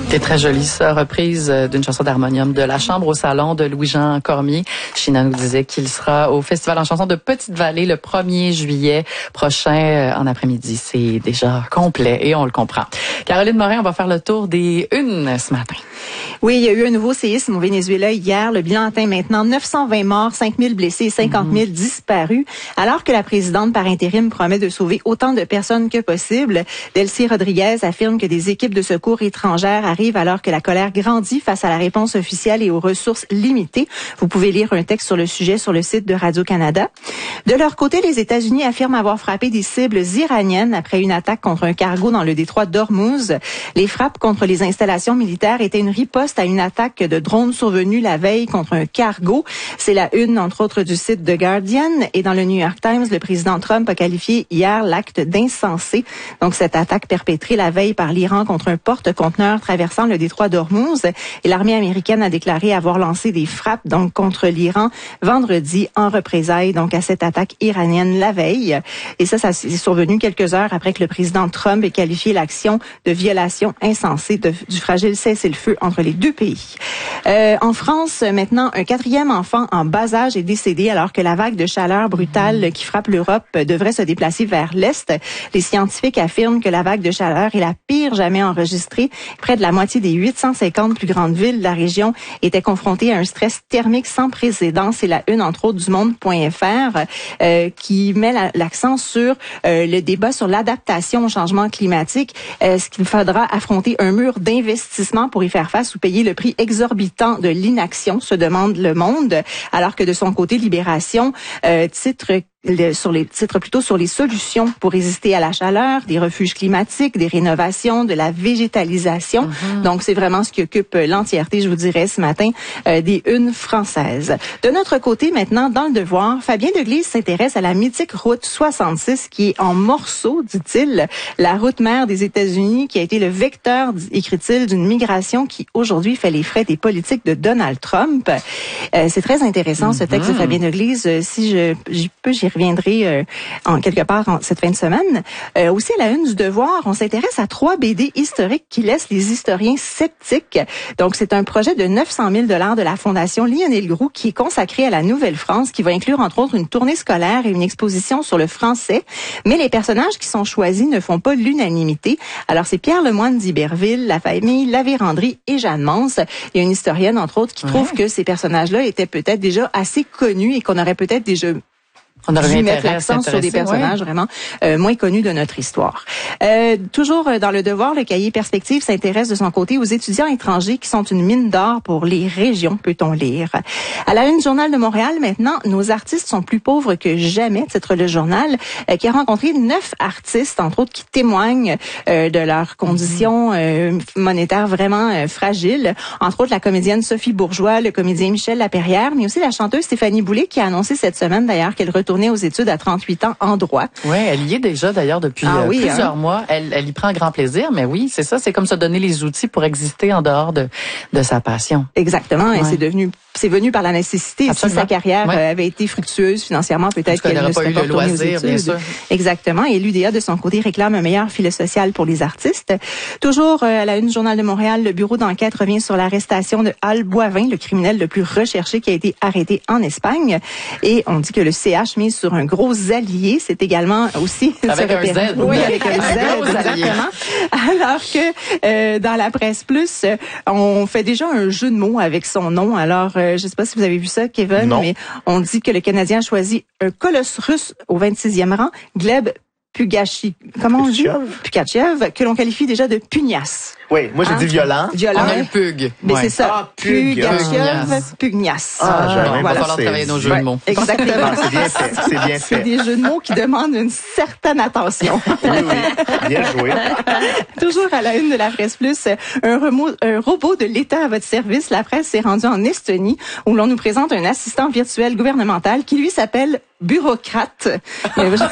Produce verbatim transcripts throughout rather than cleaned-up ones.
C'est très joli, ça, reprise d'une chanson d'harmonium de La Chambre au Salon de Louis-Jean Cormier. China nous disait qu'il sera au Festival en chanson de Petite-Vallée le premier juillet prochain en après-midi. C'est déjà complet et on le comprend. Caroline Morin, on va faire le tour des unes ce matin. Oui, il y a eu un nouveau séisme au Venezuela hier. Le bilan atteint maintenant neuf cent vingt morts, cinq mille blessés et cinquante mille disparus. Alors que la présidente par intérim promet de sauver autant de personnes que possible, Delcy Rodriguez affirme que des équipes de secours étrangères arrivent alors que la colère grandit face à la réponse officielle et aux ressources limitées. Vous pouvez lire un texte sur le sujet sur le site de Radio-Canada. De leur côté, les États-Unis affirment avoir frappé des cibles iraniennes après une attaque contre un cargo dans le détroit d'Ormuz. Les frappes contre les installations militaires étaient une riposte à une attaque de drones survenue la veille contre un cargo. C'est la une, entre autres, du site The Guardian. Et dans le New York Times, le président Trump a qualifié hier l'acte d'insensé. Donc, cette attaque perpétrée la veille par l'Iran contre un porte-conteneur traversant le détroit d'Ormuz. Et l'armée américaine a déclaré avoir lancé des frappes donc contre l'Iran vendredi en représailles donc à cette attaque iranienne la veille. Et ça, ça s'est survenu quelques heures après que le président Trump ait qualifié l'action de violation insensée de, du fragile cessez-le-feu entre les deux pays. Euh, en France, maintenant, un quatrième enfant en bas âge est décédé alors que la vague de chaleur brutale qui frappe l'Europe devrait se déplacer vers l'Est. Les scientifiques affirment que la vague de chaleur est la pire jamais enregistrée. Près de la moitié des huit cent cinquante plus grandes villes de la région étaient confrontées à un stress thermique sans précédent. C'est la une, entre autres, du monde point f r euh, qui met la, l'accent sur euh, le débat sur l'adaptation au changement climatique. Euh, ce qu'il faudra affronter un mur d'investissement pour y faire face ou payer le prix exorbitant de l'inaction, se demande Le Monde, alors que de son côté, Libération euh, titre Le, sur les titres plutôt sur les solutions pour résister à la chaleur, des refuges climatiques, des rénovations, de la végétalisation. Mm-hmm. Donc, c'est vraiment ce qui occupe l'entièreté, je vous dirais, ce matin, euh, des unes françaises. De notre côté, maintenant, dans Le Devoir, Fabien Deglise s'intéresse à la mythique route soixante-six qui est en morceaux, dit-il, la route mère des États-Unis qui a été le vecteur, écrit-il, d'une migration qui, aujourd'hui, fait les frais des politiques de Donald Trump. Euh, c'est très intéressant, mm-hmm. ce texte de Fabien Deglise. Si je, j'y peux, j'y reviendrai euh, en quelque part en cette fin de semaine. Euh, aussi à la une du Devoir, on s'intéresse à trois B D historiques qui laissent les historiens sceptiques. Donc, c'est un projet de neuf cent mille dollars de la Fondation Lionel Groulx qui est consacré à la Nouvelle-France, qui va inclure entre autres une tournée scolaire et une exposition sur le français. Mais les personnages qui sont choisis ne font pas l'unanimité. Alors, c'est Pierre Lemoine d'Iberville, la famille La Vérendrye et Jeanne Mance. Il y a une historienne, entre autres, qui ouais. trouve que ces personnages-là étaient peut-être déjà assez connus et qu'on aurait peut-être déjà On aurait mettre l'accent sur des personnages ouais. vraiment euh, moins connus de notre histoire. Euh, toujours dans Le Devoir, le cahier Perspective s'intéresse de son côté aux étudiants étrangers qui sont une mine d'or pour les régions, peut-on lire. À la une du Journal de Montréal, maintenant, nos artistes sont plus pauvres que jamais, titre le journal, euh, qui a rencontré neuf artistes, entre autres, qui témoignent euh, de leurs conditions euh, monétaires vraiment euh, fragiles. Entre autres, la comédienne Sophie Bourgeois, le comédien Michel Laperrière, mais aussi la chanteuse Stéphanie Boulay, qui a annoncé cette semaine, d'ailleurs, qu'elle retournait aux études à trente-huit ans en droit. Oui, elle y est déjà d'ailleurs depuis ah, oui, plusieurs hein? mois. Elle, elle y prend grand plaisir, mais oui, c'est ça, c'est comme se donner les outils pour exister en dehors de, de sa passion. Exactement, ouais. et c'est devenu, c'est venu par la nécessité. Absolument. Si sa carrière ouais. avait été fructueuse financièrement, peut-être qu'elle ne serait pas retournée aux études. Bien sûr. Exactement, et l'U D A de son côté réclame un meilleur filet social pour les artistes. Toujours à la une du Journal de Montréal, le bureau d'enquête revient sur l'arrestation de Al Boivin, le criminel le plus recherché qui a été arrêté en Espagne. Et on dit que le C H mise sur un gros allié, c'est également aussi avec un Z. Oui, avec un Z, exactement. Alors que euh, dans la presse plus, on fait déjà un jeu de mots avec son nom. Alors, euh, je ne sais pas si vous avez vu ça, Kevin, non. mais on dit que le Canadien a choisi un colosse russe au vingt-sixième rang, Gleb Pugachi, comment on dit? Pugachev, que l'on qualifie déjà de pugnace. Oui, moi j'ai hein? dit violent. Violent. On a le pug. Mais ouais. c'est ça. Ah, Pugachev, pugnace. Ah, j'avais ah, on va falloir travailler nos jeux de mots. Exactement. C'est bien fait. C'est bien fait. C'est des jeux de mots qui demandent une certaine attention. Oui, oui. Bien joué. Toujours à la une de la Presse Plus, un, remo- un robot de l'État à votre service. La presse s'est rendue en Estonie où l'on nous présente un assistant virtuel gouvernemental qui lui s'appelle bureaucrate.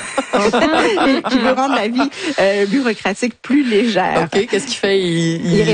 Et qui veut rendre la vie euh, bureaucratique plus légère. OK, qu'est-ce qu'il fait? Il, il, il